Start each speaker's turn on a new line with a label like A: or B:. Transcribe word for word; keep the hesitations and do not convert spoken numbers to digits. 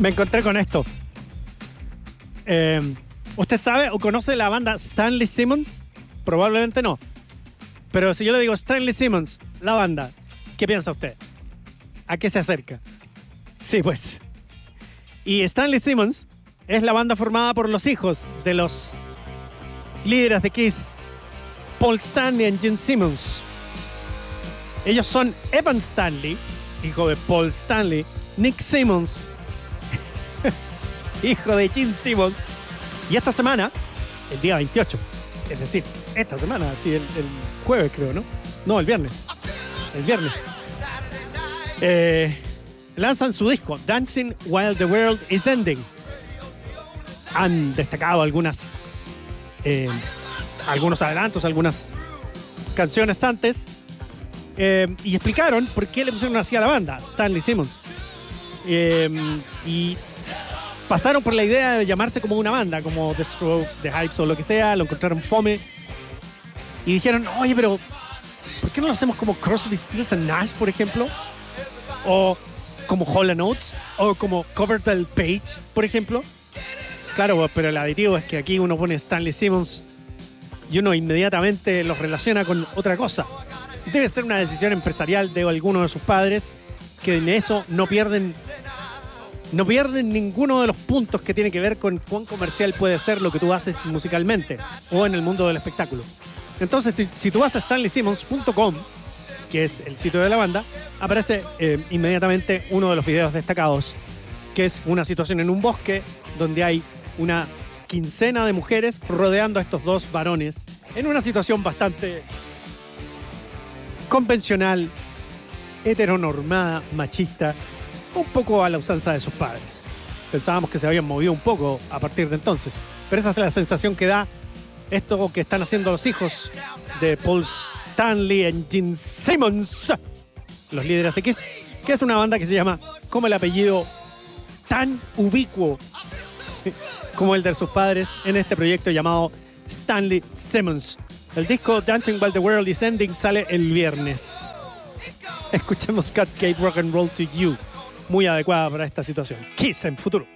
A: Me encontré con esto. Eh, ¿Usted sabe o conoce la banda Stanley Simmons? Probablemente no. Pero si yo le digo Stanley Simmons, la banda, ¿qué piensa usted? ¿A qué se acerca? Sí, pues. Y Stanley Simmons es la banda formada por los hijos de los líderes de Kiss, Paul Stanley y Gene Simmons. Ellos son Evan Stanley, hijo de Paul Stanley, Nick Simmons, hijo de Gene Simmons. Y esta semana, el día veintiocho, es decir, esta semana, sí, el, el jueves creo, ¿no? No, el viernes. El viernes. Eh, lanzan su disco, Dancing While the World is Ending. Han destacado algunas, eh, algunos adelantos, algunas canciones antes. Eh, y explicaron por qué le pusieron así a la banda, Stanley Simmons. Eh, y pasaron por la idea de llamarse como una banda, como The Strokes, The Hypes o lo que sea. Lo encontraron fome. Y dijeron, oye, pero ¿por qué no lo hacemos como Crosby, Stills and Nash, por ejemplo? O como Hall and Oates, o como Coverdale Page, por ejemplo. Claro, pero el aditivo es que aquí uno pone Stanley Simmons y uno inmediatamente los relaciona con otra cosa. Debe ser una decisión empresarial de alguno de sus padres, que en eso no pierden, no pierden ninguno de los puntos que tiene que ver con cuán comercial puede ser lo que tú haces musicalmente o en el mundo del espectáculo. Entonces, si tú vas a stanley simmons punto com, que es el sitio de la banda, aparece eh, inmediatamente uno de los videos destacados, que es una situación en un bosque donde hay una quincena de mujeres rodeando a estos dos varones en una situación bastante convencional, heteronormada, machista, un poco a la usanza de sus padres. Pensábamos que se habían movido un poco a partir de entonces, pero esa es la sensación que da esto que están haciendo los hijos de Paul Stanley y Gene Simmons, los líderes de Kiss, que es una banda que se llama como el apellido tan ubicuo como el de sus padres en este proyecto llamado Stanley Simmons. El disco Dancing While the World is Ending sale el viernes. Escuchemos Cut Gave Rock and Roll to You, muy adecuada para esta situación. Kiss en futuro.